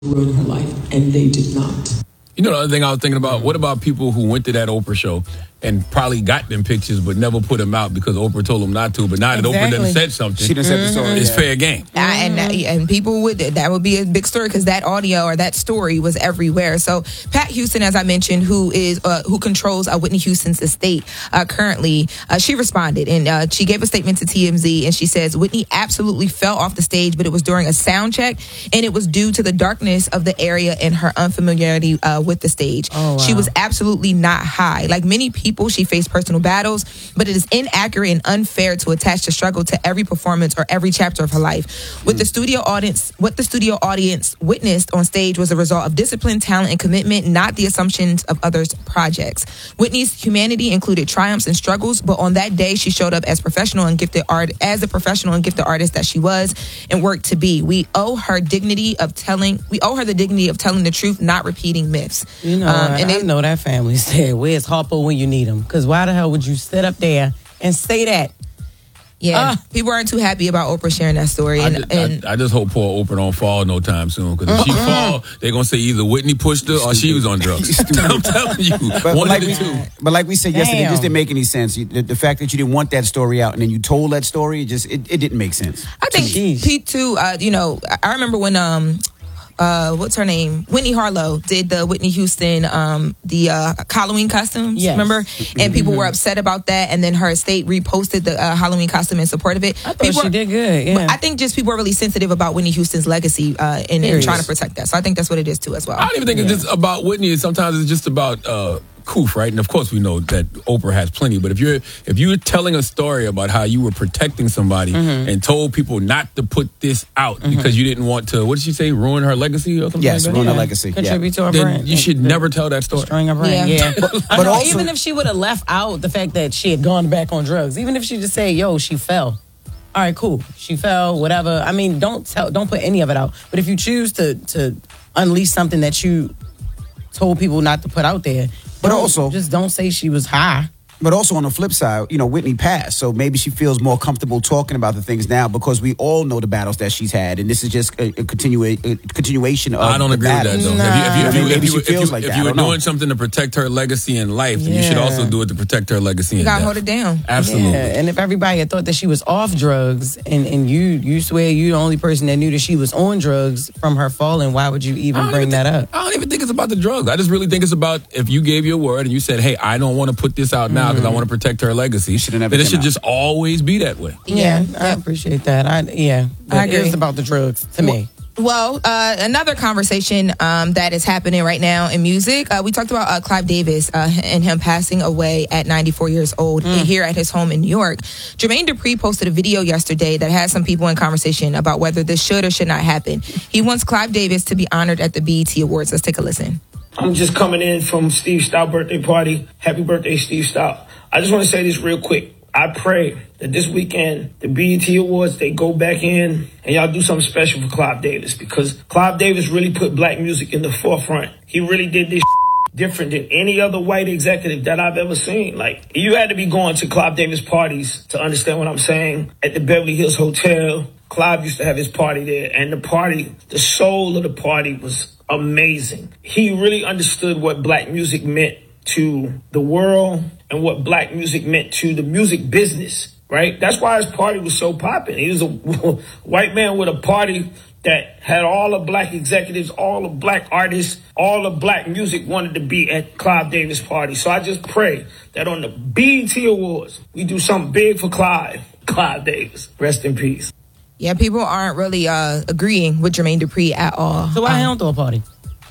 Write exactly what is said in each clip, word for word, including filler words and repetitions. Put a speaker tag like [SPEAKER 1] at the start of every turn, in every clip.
[SPEAKER 1] ruin her life, and they did not.
[SPEAKER 2] You know, the other thing I was thinking about, what about people who went to that Oprah show and probably got them pictures but never put them out because Oprah told them not to, but now exactly. that Oprah done said something,
[SPEAKER 3] she done said the story,
[SPEAKER 2] it's
[SPEAKER 3] yeah.
[SPEAKER 2] fair game.
[SPEAKER 4] Uh, and and people would, that would be a big story because that audio or that story was everywhere. So Pat Houston, as I mentioned, who is uh, who controls uh, Whitney Houston's estate uh, currently, uh, she responded and uh, she gave a statement to T M Z, and she says, Whitney absolutely fell off the stage, but it was during a sound check, and it was due to the darkness of the area and her unfamiliarity uh, with the stage.
[SPEAKER 5] Oh, wow. She
[SPEAKER 4] was absolutely not high. Like many people, she faced personal battles, but it is inaccurate and unfair to attach the struggle to every performance or every chapter of her life. With the studio audience, what the studio audience witnessed on stage was a result of discipline, talent, and commitment, not the assumptions of others' projects. Whitney's humanity included triumphs and struggles, but on that day, she showed up as professional and gifted art, as a professional and gifted artist that she was and worked to be. We owe her dignity of telling. We owe her the dignity of telling the truth, not repeating myths.
[SPEAKER 5] You know, um, and I they, know that family said, "Where's Harper when you need him?" Because why the hell would you sit up there and say that?
[SPEAKER 4] Yeah, uh, people aren't too happy about Oprah sharing that story. And,
[SPEAKER 2] I, just,
[SPEAKER 4] and
[SPEAKER 2] I, I just hope poor Oprah don't fall no time soon. Because if uh, she uh, fall, they're going to say either Whitney pushed her or she was on drugs. I'm telling you.
[SPEAKER 3] But,
[SPEAKER 2] one
[SPEAKER 3] but, like
[SPEAKER 2] of the
[SPEAKER 3] we,
[SPEAKER 2] two.
[SPEAKER 3] but like we said
[SPEAKER 5] Damn.
[SPEAKER 3] yesterday, it just didn't make any sense. You, the, the fact that you didn't want that story out and then you told that story, it just it, it didn't make sense.
[SPEAKER 4] I think
[SPEAKER 5] Jeez.
[SPEAKER 4] Pete, too, uh, you know, I remember when... um. Uh, what's her name? Whitney Harlow did the Whitney Houston, um, the uh, Halloween costumes,
[SPEAKER 5] yes.
[SPEAKER 4] remember? And people mm-hmm. were upset about that, and then her estate reposted the uh, Halloween costume in support of it.
[SPEAKER 5] I thought
[SPEAKER 4] people
[SPEAKER 5] she
[SPEAKER 4] are,
[SPEAKER 5] did good, yeah.
[SPEAKER 4] I think just people are really sensitive about Whitney Houston's legacy uh, and, and trying to protect that. So I think that's what it is, too, as well.
[SPEAKER 2] I don't even think yeah. it's just about Whitney. Sometimes it's just about... Uh, Coof, right? And of course we know that Oprah has plenty, but if you're if you're telling a story about how you were protecting somebody mm-hmm. and told people not to put this out mm-hmm. because you didn't want to, what did she say, ruin her legacy or something
[SPEAKER 3] yes,
[SPEAKER 2] like that?
[SPEAKER 3] ruin
[SPEAKER 2] yeah.
[SPEAKER 3] her legacy.
[SPEAKER 5] Contribute
[SPEAKER 3] yeah.
[SPEAKER 5] to her
[SPEAKER 2] then
[SPEAKER 5] brand.
[SPEAKER 2] You should
[SPEAKER 5] yeah.
[SPEAKER 2] never tell that story.
[SPEAKER 5] Destroying her brand, yeah. yeah.
[SPEAKER 3] But,
[SPEAKER 5] but
[SPEAKER 3] know, also,
[SPEAKER 5] even if she would have left out the fact that she had gone back on drugs, even if she just say, yo, she fell. All right, cool. She fell, whatever. I mean, don't tell, don't put any of it out. But if you choose to to unleash something that you told people not to put out there,
[SPEAKER 3] but also
[SPEAKER 5] just don't say she was high.
[SPEAKER 3] But also on the flip side, you know, Whitney passed, so maybe she feels more comfortable talking about the things now because we all know the battles that she's had, and this is just a, a, continua- a continuation of.
[SPEAKER 2] I don't
[SPEAKER 3] the
[SPEAKER 2] agree
[SPEAKER 3] battles.
[SPEAKER 2] with that though.
[SPEAKER 5] Nah.
[SPEAKER 2] If you, if you, if you,
[SPEAKER 3] maybe
[SPEAKER 2] if you,
[SPEAKER 3] she feels
[SPEAKER 2] if you,
[SPEAKER 3] like
[SPEAKER 2] if
[SPEAKER 3] that.
[SPEAKER 2] you were
[SPEAKER 3] I don't
[SPEAKER 2] doing
[SPEAKER 3] know.
[SPEAKER 2] something to protect her legacy in life, then
[SPEAKER 5] Yeah.
[SPEAKER 2] you should also do it to protect her legacy
[SPEAKER 4] You
[SPEAKER 2] in
[SPEAKER 4] gotta
[SPEAKER 2] death.
[SPEAKER 4] hold it down.
[SPEAKER 2] Absolutely.
[SPEAKER 5] Yeah. And if everybody had thought that she was off drugs, and, and you you swear you're the only person that knew that she was on drugs from her falling, why would you even bring
[SPEAKER 2] even
[SPEAKER 5] that
[SPEAKER 2] think,
[SPEAKER 5] up?
[SPEAKER 2] I don't even think it's about the drugs. I just really think it's about if you gave your word and you said, hey, I don't want to put this out now because
[SPEAKER 5] Mm-hmm.
[SPEAKER 2] I want to protect her legacy,
[SPEAKER 3] Should have never
[SPEAKER 2] then it
[SPEAKER 3] came
[SPEAKER 2] should
[SPEAKER 3] out.
[SPEAKER 2] just always be that way.
[SPEAKER 5] Yeah,
[SPEAKER 4] Yeah.
[SPEAKER 5] I appreciate that. I yeah, but
[SPEAKER 4] I agree.
[SPEAKER 5] It's about the drugs to me.
[SPEAKER 4] Well, uh, another conversation um, that is happening right now in music. Uh, we talked about uh, Clive Davis uh, and him passing away at ninety-four years old mm. here at his home in New York. Jermaine Dupri posted a video yesterday that has some people in conversation about whether this should or should not happen. He wants Clive Davis to be honored at the B E T Awards. Let's take a listen.
[SPEAKER 6] I'm just coming in from Steve Stout birthday party. Happy birthday, Steve Stout. I just want to say this real quick. I pray that this weekend, the B E T Awards, they go back in and y'all do something special for Clive Davis, because Clive Davis really put black music in the forefront. He really did this different than any other white executive that I've ever seen. Like, you had to be going to Clive Davis parties to understand what I'm saying. At the Beverly Hills Hotel, Clive used to have his party there, and the party, the soul of the party was amazing. He really understood what black music meant to the world and what black music meant to the music business, right? That's why his party was so popping. He was a white man with a party that had all the black executives, all the black artists, all the black music wanted to be at Clive Davis' party. So I just pray that on the B E T Awards, we do something big for Clive, Clive Davis. Rest in peace.
[SPEAKER 4] Yeah, people aren't really uh, agreeing with Jermaine Dupri at all.
[SPEAKER 5] So why
[SPEAKER 4] um,
[SPEAKER 5] he don't throw a party?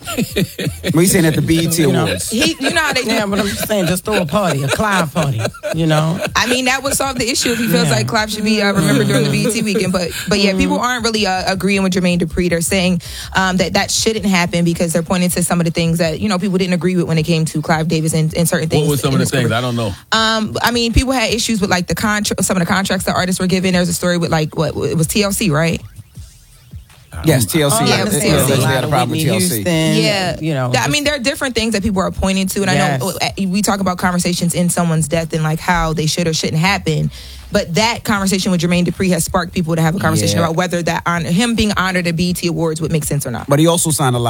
[SPEAKER 3] We saying at the B E T
[SPEAKER 5] You know.
[SPEAKER 3] Awards.
[SPEAKER 4] He, you know how they do.
[SPEAKER 5] Yeah, but I'm just saying, just throw a party, a Clive party. You know.
[SPEAKER 4] I mean, that would solve the issue if he feels
[SPEAKER 5] Yeah.
[SPEAKER 4] like Clive should be uh, remembered during the B E T weekend. But but yeah, people aren't really uh, agreeing with Jermaine Dupri. They're saying um, that that shouldn't happen because they're pointing to some of the things that, you know, people didn't agree with when it came to Clive Davis and, and certain things.
[SPEAKER 2] What was some of the things? I don't know.
[SPEAKER 4] Um, I mean, people had issues with like the contract, some of the contracts that artists were given. There's a story with like what it was T L C, right?
[SPEAKER 2] I
[SPEAKER 3] Yes, T L C.
[SPEAKER 5] Oh,
[SPEAKER 3] yeah,
[SPEAKER 4] yeah,
[SPEAKER 3] it-
[SPEAKER 4] T
[SPEAKER 3] it
[SPEAKER 4] L C.
[SPEAKER 3] allegedly
[SPEAKER 5] a
[SPEAKER 3] had
[SPEAKER 5] lot
[SPEAKER 3] a
[SPEAKER 5] of
[SPEAKER 3] problem with
[SPEAKER 5] Whitney
[SPEAKER 3] T L C.
[SPEAKER 5] Houston,
[SPEAKER 4] Yeah,
[SPEAKER 5] you know.
[SPEAKER 4] I mean, there are different things that people are pointing to, and I know
[SPEAKER 5] Yes.
[SPEAKER 4] uh, we talk about conversations in someone's death and like how they should or shouldn't happen. But that conversation with Jermaine Dupri has sparked people to have a conversation
[SPEAKER 3] Yeah.
[SPEAKER 4] about whether that honor, him being honored at B E T Awards would make sense or not.
[SPEAKER 3] But he also signed a lot